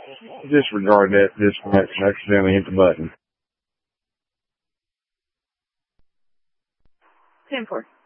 Disregard that disconnect and accidentally hit the button. 10-4.